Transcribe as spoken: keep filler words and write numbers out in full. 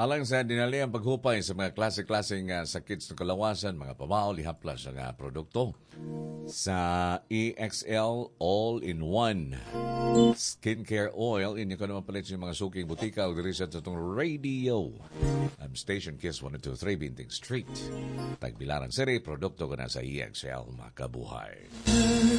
Alang sa dinali ang paghupay sa mga klase-klaseng uh, sakit sa kalawasan, mga pamao, lihaplas ang uh, produkto sa E X L All-in-One Skincare Oil. Inyo ko naman palit sa mga suking butika o diri sa itong radio. Um, Station Kiss one two three Binting Street. Tagbilaran City, produkto ko na sa E X L, makabuhay.